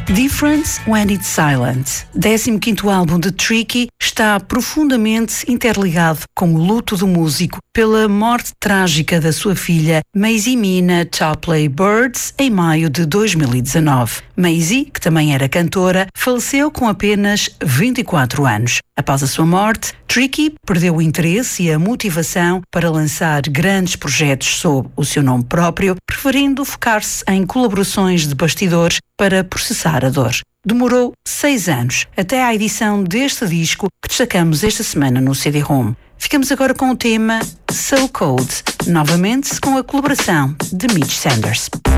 Difference When It's Silent, 15º álbum de Tricky, está profundamente interligado com o luto do músico pela morte trágica da sua filha Maisie Mina Topley Birds em maio de 2019. Maisie, que também era cantora, faleceu com apenas 24 anos. Após a sua morte, Tricky perdeu o interesse e a motivação para lançar grandes projetos sob o seu nome próprio, preferindo focar-se em colaborações de bastidores para processar a dor. Demorou 6 anos até à edição deste disco que destacamos esta semana no CD-ROM. Ficamos agora com o tema So Cold, novamente com a colaboração de Mitch Sanders.